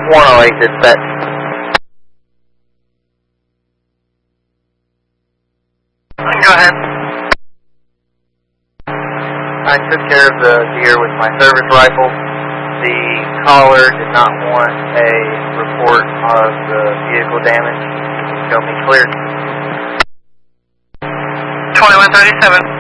108 dispatch. Go ahead. I took care of the deer with my service rifle. The caller did not want a report of the vehicle damage. Show me clear. 2137.